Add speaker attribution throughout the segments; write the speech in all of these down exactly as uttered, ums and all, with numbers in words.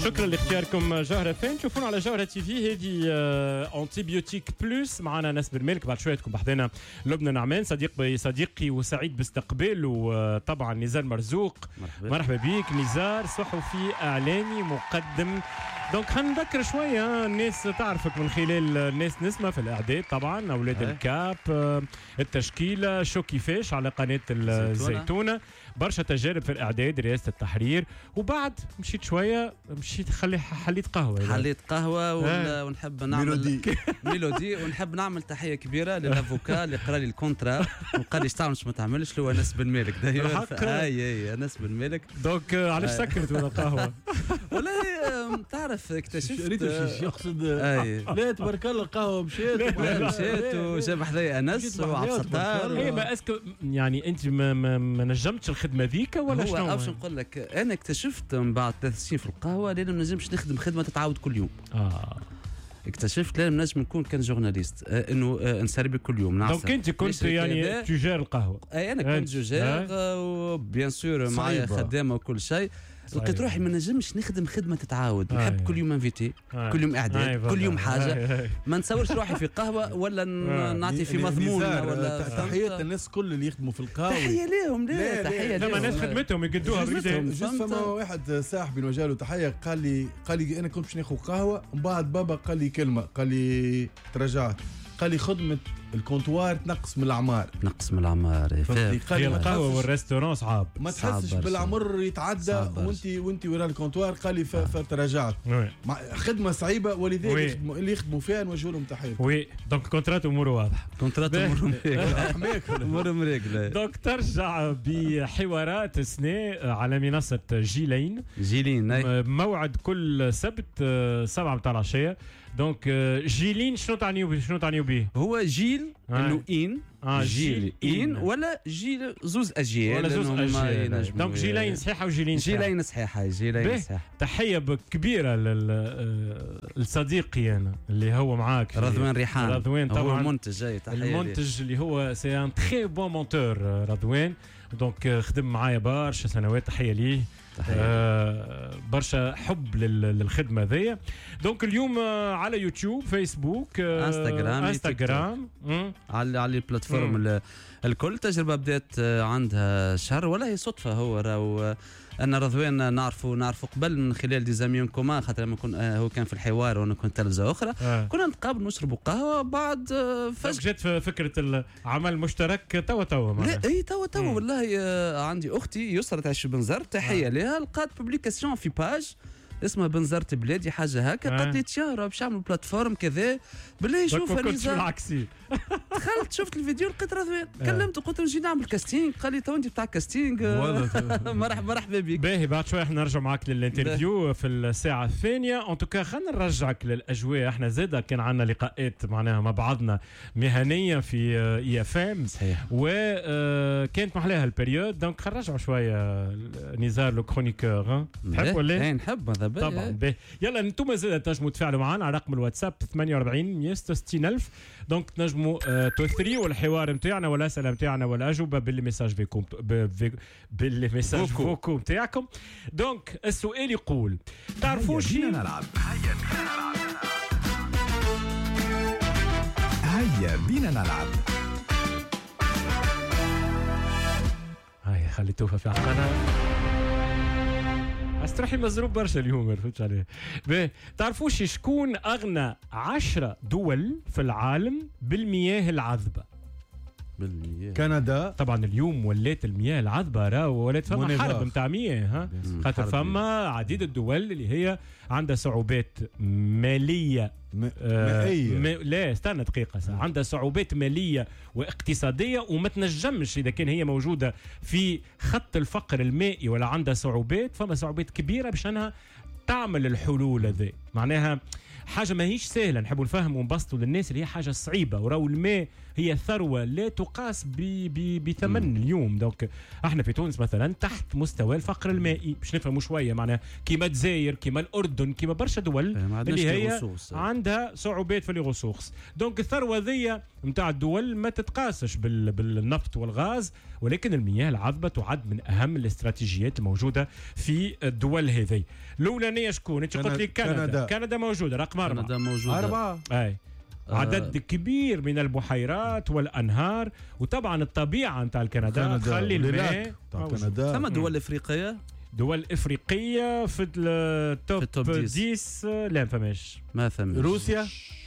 Speaker 1: شكرا لاختياركم جوهرة فين. تشوفونا على جوهرة تي في. هذه انتيبيوتيك بلوس. معنا ناس بالملك بعد شويه تكون بحضنا لبنى نعمان صديق صديقي وسعيد باستقبال. وطبعا نزار مرزوق مرحبا, مرحبا بيك نزار. صحفي اعلامي مقدم. دونك خلينا نذكر شويه الناس تعرفك من خلال الناس نسمه في الاعداد طبعا اولاد الكاب التشكيله شو كيفاش على قناه الزيتونه. برشا تجارب في الاعداد رئاسه التحرير. وبعد مشيت شويه مشيت خلي حليت قهوه
Speaker 2: حليت قهوه ون... ونحب نعمل ميلودي ميلودي ونحب نعمل تحيه كبيره للافوكا اللي قرا لي الكونترا وقال لي تعمل مش ما تعملش له انس بن مالك دايما. اي اي انس بن مالك.
Speaker 1: دونك علاش سكرت ولا قهوه؟
Speaker 2: والله تعرف اكتشفت
Speaker 3: ريت يقصد لا تبارك الله القهوه مشيت
Speaker 2: مشيت وجاب حذايا انس وعبد الستار.
Speaker 1: اي ما اسكو يعني انت ما, ما, ما نجمتش الخدمه ذيك ولا شنو؟
Speaker 2: هو باش نقول لك انا اكتشفت من بعد ثلاث سنين في القهوه لازم ما نجمش نخدم خدمه تتعاود كل يوم.
Speaker 1: اه
Speaker 2: اكتشفت لازم نجم نكون كان جورناليست آه انه آه نسربي كل يوم نعرف.
Speaker 1: دونك انت كنت يعني تجار القهوه؟
Speaker 2: اي انا كنت تجار وبيان سور معايا خدامه وكل شيء. لقيت روحي ما نجمش نخدم خدمه تتعاود. نحب كل يوم انفيتي كل يوم اعداد كل يوم حاجه. ما نتصورش روحي في قهوه ولا نعطي في مضمون ولا
Speaker 3: تحيه الناس كل اللي يخدموا في القهوه.
Speaker 2: تحيه لهم لا تحيه
Speaker 1: لهم. الناس خدمتهم يقدوها
Speaker 3: بجد. فما واحد صاحبي وجا له تحيه قال لي قال لي انا كنت باش ناخذ قهوه ومن بعد بابا قال لي كلمه قال لي تراجعت قال لي خدمه الكونتوار تنقص من الاعمار.
Speaker 2: تنقص من الاعمار.
Speaker 1: هي القهوه والريستورون صعب
Speaker 3: ما تحسش بالعمر يتعدى وانت وانت ورا الكونتوار. قال لي فتراجعت. خدمه صعيبه ولذلك اللي يخدموا فيها نوجه لهم تحيه.
Speaker 1: وي دونك كونترات اموره واضحه.
Speaker 2: كونترات اموره اموره مريقله.
Speaker 1: دونك ترجع بحوارات سنة على منصه جيلين.
Speaker 2: جيلين
Speaker 1: موعد كل سبت سبعة متاع العشيه. دونك جيلين شنو تعنيو شنو تعنيو به؟
Speaker 2: هو جيل انه ان
Speaker 1: آه
Speaker 2: جيل ان ولا جيل زوز اجيال
Speaker 1: ولا زوز اجيال. دونك جيلين صحيحه وجيلين
Speaker 2: جيلين صحيحه جيلين صحيحه.
Speaker 1: تحيه كبيره للصديقي انا اللي هو معاك
Speaker 2: رضوان ريحان.
Speaker 1: رضوان طبعا
Speaker 2: هو المنتج جاي تحيه
Speaker 1: المنتج اللي هو سي ان تري بون مونتور رضوان. دونك خدم معايا برشا سنوات. تحيه ليه. آه برشا حب للخدمه ذي. دونك اليوم آه على يوتيوب فيسبوك آه
Speaker 2: انستغرام
Speaker 1: انستغرام
Speaker 2: على على البلاتفورم الكل. تجربه بدات عندها شهر ولا هي صدفه. هو راهو انا رضوان نعرفه نعرفه قبل من خلال دي زاميون كومان خاطر لما كن هو كان في الحوار وانا كنت تلفزه اخرى. آه. كنا نتقابل نشربوا قهوه بعد
Speaker 1: فجأة جات فكره العمل المشترك توا توا.
Speaker 2: لا اي توا توا والله عندي اختي يسرى تعيش بنزرت تحيه آه. لها لقات بوبليكاسيون في باج اسمها بنزرت بلادي حاجه هكا. قالت لي تيا راه باش نعمل بلاتفورم كذا بالله شوف
Speaker 1: هذه العكسي.
Speaker 2: دخلت شفت الفيديو لقيت رضوان كلمته قلت له نجي نعمل كاستينغ. قال لي تو انت بتاع كاستينغ مرحبا مرحبا بك.
Speaker 1: باهي بعد شويه احنا نرجع معك للانترفيو في الساعه الثانيه. ان توكا خلينا نرجعك للاجواء. احنا زاده كان عندنا لقاءات معناها مع بعضنا مهنيه في اي اف ام
Speaker 2: صحيح
Speaker 1: وكانت محلاها البريود. دونك خلينا نرجعوا شويه نزار لو كرونيكور. تحب ولا
Speaker 2: ايه؟ نحب هذا
Speaker 1: طبعا باهي. يلا انتم زاده تنجموا تفاعلوا معنا على رقم الواتساب ثمانية وأربعين مئة وستة وستين ألف. دونك تنجموا تثريوا الحوار نتاعنا ولا الاسئله نتاعنا ولا اجوبه بالميساج فيكم بالميساج فوكو نتاعكم. دونك السؤال يقول تعرفوا شي
Speaker 4: نلعب. هيا بينا نلعب. هيا بينا نلعب.
Speaker 1: هاي خليتوها في عقلنا. استرحي مزروب برشا اليوم ما فهمتش عليه. تعرفوش شكون اغنى عشرة دول في العالم بالمياه العذبه؟
Speaker 3: بالمياه كندا
Speaker 1: طبعا. اليوم ولات المياه العذبه راه ولات فما حرب نتاع مياه. ها خاطر فما عديد الدول اللي هي عندها صعوبات ماليه
Speaker 3: م... مائية.
Speaker 1: م... لا استنى دقيقة سا. عندها صعوبات مالية واقتصادية وما تنجمش إذا كان هي موجودة في خط الفقر المائي ولا عندها صعوبات. فما صعوبات كبيرة باش أنها تعمل الحلول هذه. معناها حاجة ما هيش سهلة. نحبوا نفهموا ونبسطوا للناس اللي هي حاجة صعيبة. وراو الماء هي ثروه لا تقاس ب... ب... بثمن اليوم. دونك احنا في تونس مثلا تحت مستوى الفقر المائي باش نفهموا شويه معناها كيما الجزائر كيما الاردن كيما برشا دول اللي هي عندها صعوبات في الغصوص. دونك الثروه ذي نتاع الدول ما تتقاسش بال... بالنفط والغاز، ولكن المياه العذبه تعد من اهم الاستراتيجيات الموجوده في الدول هذه. الاولانيه شكون؟ انت قلت لي كندا. كندا كندا موجوده رقم أربعة.
Speaker 2: كندا موجوده
Speaker 1: أربعة. اي عدد كبير من البحيرات والانهار، وطبعا الطبيعه نتاع الكندا خلي الماء.
Speaker 2: كندا ثم دول افريقيه
Speaker 1: دول افريقيه في التوب عشرة. لا ما فماش.
Speaker 2: ما فماش.
Speaker 3: روسيا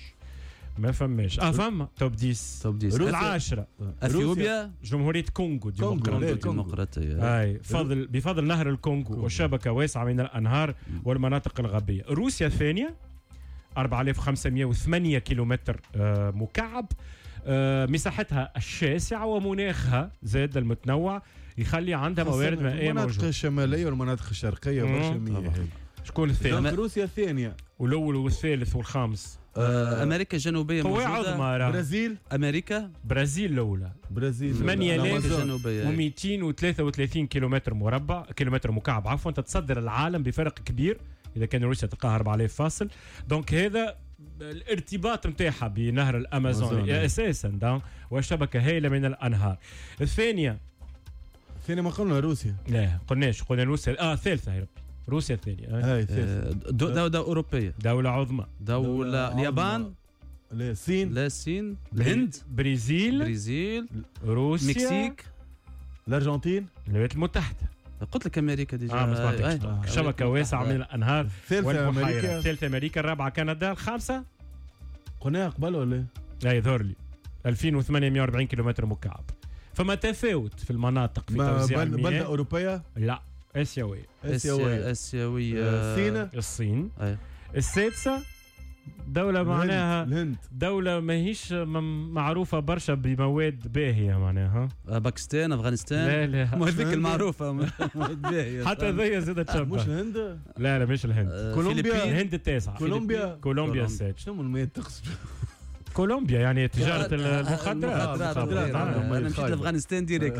Speaker 1: ما فماش. اه فما توب عشرة.
Speaker 2: توب عشرة
Speaker 1: العاشرة.
Speaker 2: اثيوبيا
Speaker 1: جمهوريه كونغو
Speaker 2: الديمقراطيه.
Speaker 1: اي بفضل بفضل نهر الكونغو وشبكه واسعه من الانهار والمناطق الغابيه. روسيا الثانيه أربعة آلاف وخمسمائة وثمانية كيلومتر آه مكعب. آه مساحتها الشاسعه ومناخها زاد المتنوع يخلي عندها موارد مائيه موجوده.
Speaker 3: المناطق الشماليه والمناطق الشرقيه برشا مياه.
Speaker 1: شكون الثاني؟
Speaker 3: روسيا الثانيه
Speaker 1: والاول والثالث والخامس.
Speaker 2: آه امريكا الجنوبيه
Speaker 1: قوى عظمى.
Speaker 3: برازيل
Speaker 2: امريكا
Speaker 1: برازيل الاولى
Speaker 3: برازيل
Speaker 1: ثمانية آلاف ومئتين وثلاثة وثلاثين كيلومتر مربع كيلومتر مكعب عفوا. تتصدر العالم بفرق كبير اذا كان روسيا تلقاها أربعة آلاف فاصل. دونك هذا الارتباط نتاعها بنهر الامازون اساسا وشبكه هائله من الانهار. الثانيه
Speaker 3: الثانيه ما قلنا روسيا.
Speaker 1: لا قلناش قلنا روسيا. اه ثالثه هي روسيا الثانيه.
Speaker 3: هاي
Speaker 2: آه دوله اوروبيه
Speaker 1: دوله عظمى.
Speaker 2: دوله اليابان.
Speaker 3: لا الصين.
Speaker 2: لا الصين. الهند.
Speaker 1: برازيل.
Speaker 2: برازيل.
Speaker 1: روسيا.
Speaker 2: مكسيك.
Speaker 3: الارجنتين.
Speaker 1: الولايات المتحده.
Speaker 2: قلت لك امريكا ديجا.
Speaker 1: اه ما آه شبكه واسعه من الانهار.
Speaker 3: ثالثه امريكا.
Speaker 1: ثالثه امريكا. الرابعه كندا. الخامسه
Speaker 3: قلناها قبل ولا
Speaker 1: لا يظهر لي ألفين وثمانمائة وأربعين كيلومتر مكعب. فما تفاوت في المناطق في توزيع المياه.
Speaker 3: بلده اوروبيه؟
Speaker 1: لا اسيويه.
Speaker 2: اسيويه اسيويه.
Speaker 3: الصين.
Speaker 1: الصين. السادسه دولة معناها
Speaker 3: الهند.
Speaker 1: دولة ماهيش معروفة برشا بمواد باهية معناها.
Speaker 2: باكستان افغانستان.
Speaker 1: لا لا
Speaker 2: مو هذيك المعروفة مواد باهية.
Speaker 1: حتى ذي زادت تشبه.
Speaker 3: مش الهند؟
Speaker 1: لا لا مش الهند.
Speaker 2: آه
Speaker 3: كولومبيا.
Speaker 1: الهند التاسعة.
Speaker 3: كولومبيا.
Speaker 1: كولومبيا السادسة.
Speaker 3: شنو المياه تقصد؟
Speaker 1: كولومبيا يعني تجارة المخدرات.
Speaker 2: انا مشيت لافغانستان ديريكت.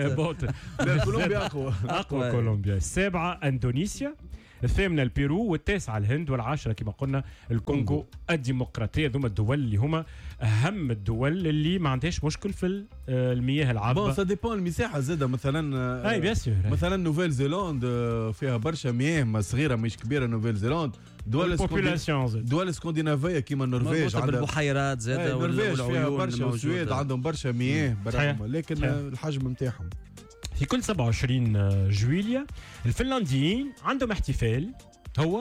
Speaker 3: لا كولومبيا اقوى.
Speaker 1: اقوى كولومبيا. السابعة اندونيسيا. الثامنة البيرو، والتاسعة الهند، والعاشرة كما قلنا الكونغو الديمقراطية. ذوما الدول اللي هما أهم الدول اللي ما عندهاش مشكل في المياه العذبة.
Speaker 3: بون سا ديبون المساحة زادة مثلا.
Speaker 1: اي بيان سور.
Speaker 3: مثلا نوفيل زيلاند فيها برشا مياه صغيرة مش كبيرة. نوفيل زيلاند دول دول اسكندنافية كيما النرويج
Speaker 2: عندها البحيرات زادة.
Speaker 3: النرويج فيها برشا، والسويد عندهم برشا مياه برشا، لكن الحجم نتاعهم.
Speaker 1: في كل سبعة وعشرين جويليا الفنلنديين عندهم احتفال. هو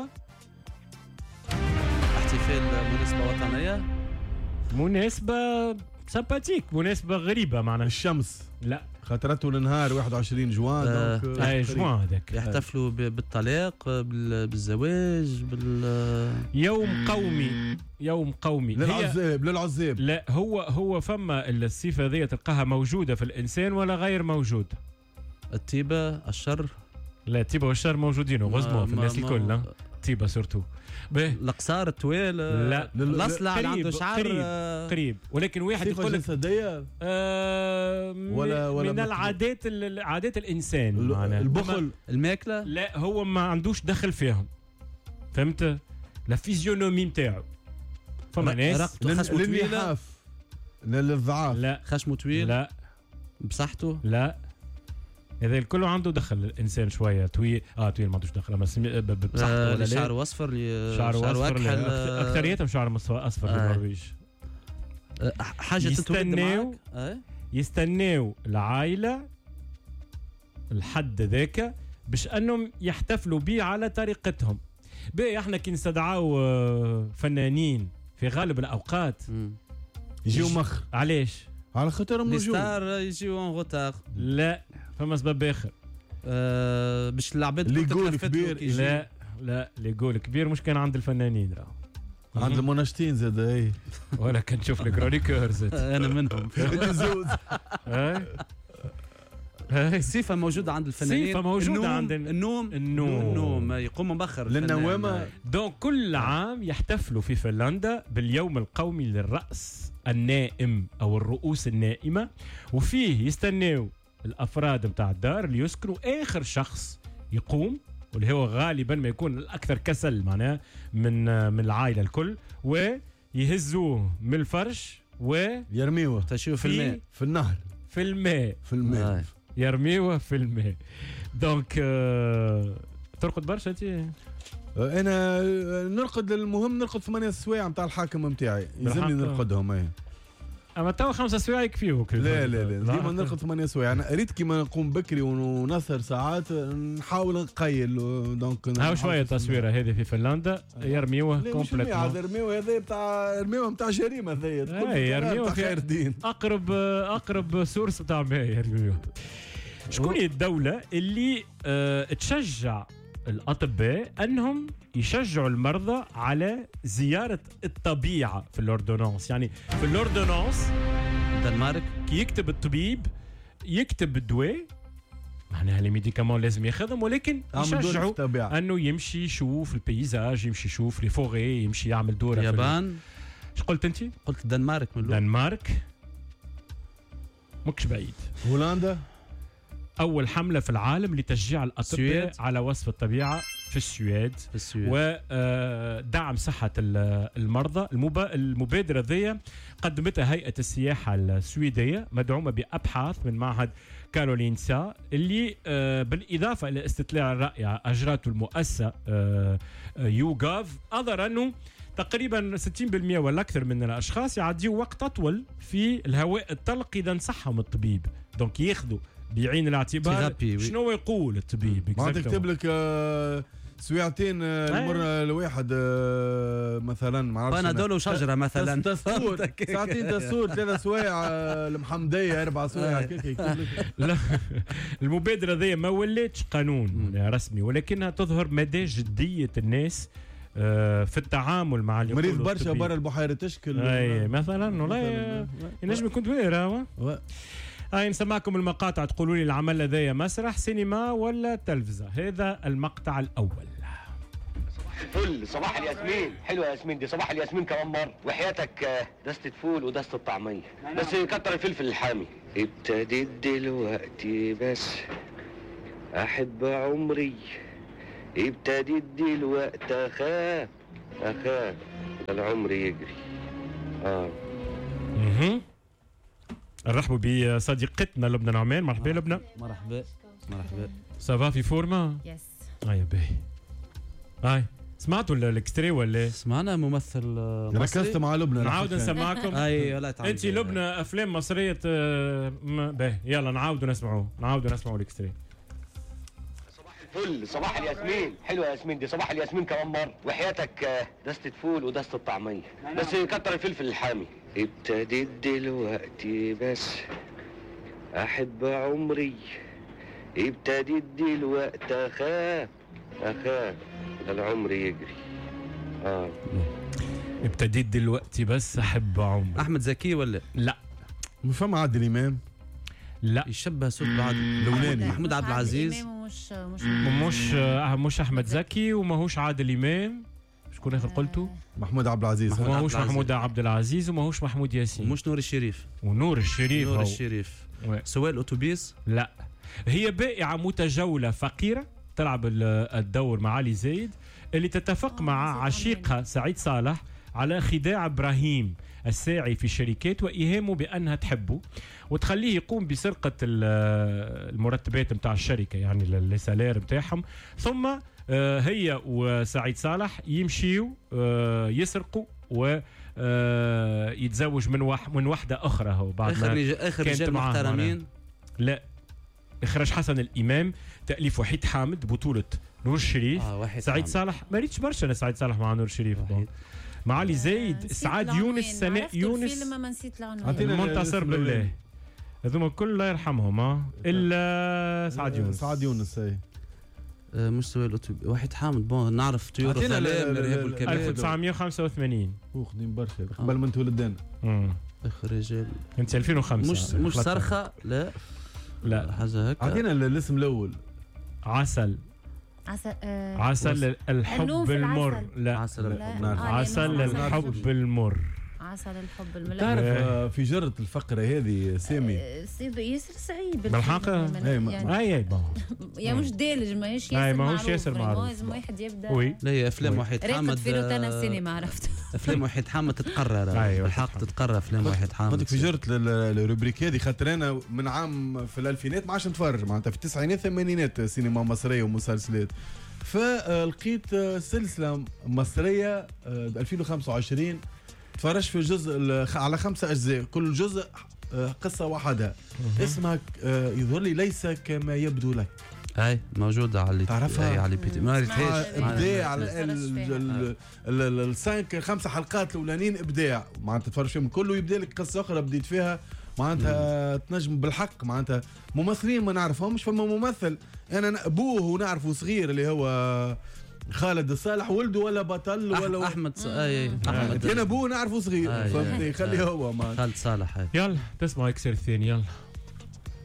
Speaker 2: احتفال مناسبة وطنية.
Speaker 1: مناسبة سمباتيك، مناسبة غريبة معنا.
Speaker 3: الشمس
Speaker 1: لا
Speaker 3: خاطرته النهار واحد وعشرين جوان.
Speaker 1: آه اي جوان هذاك.
Speaker 2: يحتفلوا بالطلاق، بالزواج، بال
Speaker 1: يوم قومي. يوم قومي
Speaker 3: للعزاب. للعزاب.
Speaker 1: لا هو هو فما الصفة ذي تلقاها موجودة في الإنسان ولا غير موجودة.
Speaker 2: الطيبة الشر.
Speaker 1: لا الطيبة والشر موجودين وغزموا في الناس الكل. الطيبة سورتو.
Speaker 2: القصار الطويل.
Speaker 1: لا
Speaker 2: الاصلع اللي عنده شعر
Speaker 1: قريب, قريب. ولكن واحد يقول لك آه ولا ولا من العادات عادات الانسان.
Speaker 3: البخل
Speaker 2: الماكله.
Speaker 1: لا هو ما عندوش دخل فيهم. فهمت؟ لا فيزيونومي نتاعو. فما ناس
Speaker 2: خشمه طويله.
Speaker 3: للضعاف.
Speaker 1: لا
Speaker 2: خشمه طويل.
Speaker 1: لا
Speaker 2: بصحته.
Speaker 1: لا هذا الكل عنده دخل. الانسان شويه طويل. اه طويل ما عندوش دخل اما بصحته
Speaker 2: آه ولا شعره اصفر.
Speaker 1: شعره اصفر. اكثريتهم شعرهم اصفر.
Speaker 2: آه.
Speaker 1: بالنرويج.
Speaker 2: آه حاجه
Speaker 1: يستناو
Speaker 2: آه.
Speaker 1: يستناو العائله الحد ذاك باش انهم يحتفلوا به على طريقتهم. باهي احنا كي نستدعوا فنانين في غالب الاوقات
Speaker 3: يجيو مخ.
Speaker 1: علاش؟
Speaker 3: على خاطرهم نجوم.
Speaker 2: ستار يجيو اون غوتار.
Speaker 1: لا فما سبب اخر.
Speaker 2: أه باش العباد
Speaker 3: اللي يقول كبير.
Speaker 1: لا لا اللي يقول كبير مش كان عند الفنانين راه
Speaker 3: عند المناشطين زاد. اي
Speaker 1: ولا كنشوف الكرونيكورز.
Speaker 2: انا منهم.
Speaker 3: انت زوز.
Speaker 2: الصفه موجوده عند الفنانين،
Speaker 1: صفة موجودة
Speaker 2: النوم
Speaker 1: عند ال-
Speaker 2: النوم
Speaker 1: النوم.
Speaker 2: النوم يقوم مبخر
Speaker 3: للنوامة.
Speaker 1: دونك كل عام يحتفلوا في فنلندا باليوم القومي للرأس النائم أو الرؤوس النائمة، وفيه يستناو الأفراد متاع الدار اللي يسكنوا آخر شخص يقوم، واللي هو غالبا ما يكون الأكثر كسل معناه من من العائلة الكل، ويهزوه من الفرش
Speaker 3: يرميوه
Speaker 2: تشوف
Speaker 1: في-
Speaker 2: الماء
Speaker 3: في النهر
Speaker 1: في الماء،
Speaker 3: في الماء.
Speaker 2: آه.
Speaker 1: يرميوه في الماء. دونك آه، ترقد برشا انت؟
Speaker 3: انا نرقد، المهم نرقد ثمانية سوايع نتاع الحاكم نتاعي، يلزمني
Speaker 1: بالحق.
Speaker 3: نرقدهم. اي
Speaker 1: اما توا خمسة سوايع يكفيوك.
Speaker 3: لا لا لا ديما نرقد ثمانية سوايع. انا ريت كيما نقوم بكري ونسهر ساعات، نحاول نقيل. دونك
Speaker 1: هاو شويه تصويره هذه في فنلندا يرميوه كومبليتمون.
Speaker 3: هذا رميوه، هذا بتاع رميوه نتاع جريمه. هذايا
Speaker 1: اي يرميوه في
Speaker 3: خير الدين.
Speaker 1: اقرب اقرب سورس بتاع ماء يرميوه. شكون هي الدوله اللي اه تشجع الاطباء انهم يشجعوا المرضى على زياره الطبيعه في الاوردونانس؟ يعني في الاوردونانس
Speaker 2: الدنمارك
Speaker 1: كي يكتب الطبيب يكتب الدواء معناها لي ميديكامون لازم ياخذهم، ولكن يشجعوا
Speaker 3: الطبيعه
Speaker 1: انه يمشي يشوف البيزاج، يمشي يشوف لي فوغي، يمشي يعمل دوره.
Speaker 2: اليابان.
Speaker 1: ايش قلت انت؟
Speaker 2: قلت الدنمارك من الأول.
Speaker 1: دنمارك مكش بعيد.
Speaker 3: هولندا.
Speaker 1: اول حمله في العالم لتشجيع الاطباء
Speaker 2: السويد.
Speaker 1: على وصف الطبيعه في السويد،
Speaker 2: في السويد.
Speaker 1: ودعم صحه ال- المرضى. المبا- المبادره ذي قدمتها هيئه السياحه السويديه مدعومه بابحاث من معهد كارولينسا، اللي آه، بالاضافه الى استطلاع الراي اجرته المؤسسه آه، آه، يوغاف، اظهر انه تقريبا ستين بالمئة ولا اكثر من الاشخاص يعديوا وقت اطول في الهواء الطلق اذا نصحهم الطبيب. دونك ياخذوا بعين الاعتبار
Speaker 2: ثيرابي، وي.
Speaker 1: شنو يقول الطبيب.
Speaker 3: ما
Speaker 1: exactement.
Speaker 3: تكتب لك آه، سويعتين آه، المرة الواحد آه، مثلا ما عرفتش أنا.
Speaker 2: بنادول وشجره مثلا.
Speaker 3: دستور ساعتين دستور ثلاث سوايع آه، المحمدية أربع سوايع كيك يكتب لك.
Speaker 1: لا المبادرة ذي ما ولاتش قانون رسمي، ولكنها تظهر مدى جدية الناس آه، في التعامل مع اللي
Speaker 3: مريض
Speaker 1: يقولوا
Speaker 3: برشا
Speaker 1: الطبيب.
Speaker 3: برا البحيرة تشكل.
Speaker 1: اي مثلا والله
Speaker 3: مثلاً.
Speaker 1: ينجم يكون دويرة.
Speaker 3: و-
Speaker 1: هاي نسمعكم المقاطع تقولوا لي العمل لدي مسرح سينما ولا تلفزة. هذا المقطع الأول.
Speaker 4: فل صباح الياسمين، حلوه ياسمين دي، صباح الياسمين كمان مره، وحياتك آه، دستة فول ودستة طعميه، بس كتر الفلفل الحامي. ابتديت دلوقتي بس احب عمري، ابتديت دلوقتي اخاف اخاف العمر يجري. اه
Speaker 1: اها نرحبوا بصديقتنا لبنى نعمان. مرحبا لبنى.
Speaker 2: مرحبا مرحبا.
Speaker 1: سافا في فورما؟
Speaker 5: يس.
Speaker 1: هاي باهي. هاي سمعتوا الاكستري ولا؟
Speaker 2: سمعنا ممثل آه، مصري.
Speaker 3: ركزت مع لبنى.
Speaker 1: نعاود نسمعكم.
Speaker 2: اي ولا تعمل.
Speaker 1: انت لبنى افلام مصريه آه، م- باهي يلا نعاودوا نسمعوه، نعاودوا نسمعوا الاكستري.
Speaker 4: فل صباح الياسمين، حلوه ياسمين دي، صباح الياسمين كمان مره، وحياتك آه، دستة فول ودستة طعميه، بس كتر الفلفل الحامي. ابتديت دلوقتي بس احب عمري، ابتديت دلوقتي اخاف اخاف العمر يجري. اه
Speaker 1: ابتديت دلوقتي بس احب عمري.
Speaker 2: احمد زكي ولا
Speaker 1: لا
Speaker 3: ما فما عادل إمام.
Speaker 1: لا
Speaker 2: يشبه صوت بعد
Speaker 3: لولاني.
Speaker 2: محمود عبد العزيز.
Speaker 5: مش مش
Speaker 1: مش آه، مش احمد زكي وماهوش عادل امام. شكون اخر قلتوا؟
Speaker 3: محمود عبد العزيز.
Speaker 2: محمود
Speaker 1: وماهوش
Speaker 2: عبد العزيز.
Speaker 1: محمود عبد العزيز وماهوش محمود ياسين
Speaker 2: ومش نور الشريف.
Speaker 1: ونور الشريف.
Speaker 2: نور
Speaker 1: هو.
Speaker 2: الشريف.
Speaker 1: وي.
Speaker 2: سواء الاتوبيس.
Speaker 1: لا هي بائعة متجولة فقيرة تلعب ال- الدور مع علي زايد، اللي تتفق
Speaker 5: آه،
Speaker 1: مع
Speaker 5: نسيت
Speaker 1: عشيقها سعيد صالح على خداع إبراهيم الساعي في شركات وإيهامه بأنها تحبه، وتخليه يقوم بسرقة ال- المرتبات متاع الشركة، يعني السالير متاعهم. ثم آه، هي وسعيد صالح يمشيوا آه، يسرقوا و آه، يتزوج من وح من واحدة أخرى. هو بعد
Speaker 2: اخر
Speaker 1: ما
Speaker 2: رج... اخر
Speaker 1: كانت
Speaker 2: رجال
Speaker 1: معاه
Speaker 2: محترمين.
Speaker 1: لا إخراج حسن الإمام، تأليف وحيد حامد، بطولة نور الشريف،
Speaker 2: اه واحد
Speaker 1: سعيد
Speaker 2: عام.
Speaker 1: صالح. ما ريتش برشا أنا سعيد صالح مع نور الشريف.
Speaker 2: وحيد.
Speaker 1: مع علي زايد،
Speaker 5: نسيت
Speaker 1: سعاد
Speaker 5: العنوان.
Speaker 1: يونس، سناء
Speaker 5: عرفت
Speaker 1: يونس،
Speaker 5: الفيلم ما نسيت العنوان.
Speaker 3: عطينا
Speaker 1: المنتصر
Speaker 3: الاسم
Speaker 1: بالله.
Speaker 3: الأولاني.
Speaker 1: هذوما كل الله يرحمهم ها الا سعاد يونس.
Speaker 3: سعاد يونس. اي
Speaker 2: آه، مش سواء الاتوبيس. واحد حامد بون نعرف طيور
Speaker 3: عطينا
Speaker 2: الظلام
Speaker 3: ال-
Speaker 2: الارهاب
Speaker 3: ال-
Speaker 2: والكباب.
Speaker 1: ألف وتسعمية وخمسة وثمانين.
Speaker 3: واخدين برشا قبل ما تولد انا.
Speaker 1: امم
Speaker 2: اخر رجال
Speaker 1: انت ألفين وخمسة.
Speaker 2: مش مش صرخه لا.
Speaker 1: لا.
Speaker 2: حاجه هكا.
Speaker 3: اعطينا الاسم الاول.
Speaker 1: عسل.
Speaker 5: عسل آه
Speaker 1: عسل الحب
Speaker 5: النوم في
Speaker 1: المر.
Speaker 5: العسل.
Speaker 1: لا
Speaker 2: عسل
Speaker 5: لا.
Speaker 2: الحب.
Speaker 5: آه،
Speaker 1: عسل
Speaker 5: لأنه
Speaker 1: الحب المر.
Speaker 5: عسل الحب الملك.
Speaker 3: تعرف
Speaker 1: إيه.
Speaker 3: آه، في جرة الفقرة هذه سامي
Speaker 5: آه، سيد ياسر صعيب
Speaker 1: بالحقيقة؟
Speaker 5: الفيلم،
Speaker 3: إيه، ما-
Speaker 5: يعني
Speaker 1: اي اي بون
Speaker 5: يا مش دالج ماهيش
Speaker 1: أي،
Speaker 5: ياسر
Speaker 1: ماهوش
Speaker 5: معروف
Speaker 1: ياسر
Speaker 5: فريمون،
Speaker 1: معروف.
Speaker 5: لازم واحد يبدا
Speaker 1: وي
Speaker 2: لا هي افلام
Speaker 1: وي.
Speaker 2: وحيد
Speaker 5: راقد
Speaker 2: حامد
Speaker 5: في روتانا
Speaker 2: آه،
Speaker 5: السينما عرفت.
Speaker 2: افلام وحيد حامد تتقرر
Speaker 1: أيوة،
Speaker 2: بالحق
Speaker 1: تتقرر.
Speaker 2: تتقرر افلام وحيد حامد.
Speaker 3: قلت لك في جرة ال- الروبريك هذه خاطر انا من عام في الالفينات ما عادش نتفرج معناتها في التسعينات الثمانينات سينما مصريه ومسلسلات. فلقيت سلسله مصريه آه، ألفين وخمسة وعشرين تفرجت في الجزء ال- على خمسة اجزاء كل جزء آه، قصه وحدها اسمها آه، يظهر لي ليس كما يبدو لك.
Speaker 2: هاي موجوده على
Speaker 3: تعرفها؟
Speaker 2: أي على بيتي ما
Speaker 5: اسمها
Speaker 2: ريتهاش.
Speaker 5: إبداع.
Speaker 3: ابداع
Speaker 5: ما تفرجش فيها.
Speaker 3: السانك خمسه حلقات الاولانيين ابداع معناتها تفرج فيهم كله يبدا لك قصه اخرى بديت فيها معناتها تنجم بالحق معناتها ممثلين ما نعرفهمش. فما ممثل انا ابوه ونعرفه صغير اللي هو خالد الصالح ولده ولا بطل ولا
Speaker 2: احمد ص- اي احمد
Speaker 3: انا ابوه نعرفه صغير
Speaker 2: آه،
Speaker 3: فهمتني
Speaker 2: آه.
Speaker 3: خليه هو معناتها.
Speaker 2: خالد صالح. هاي
Speaker 1: يلا تسمع اكسر الثاني يلا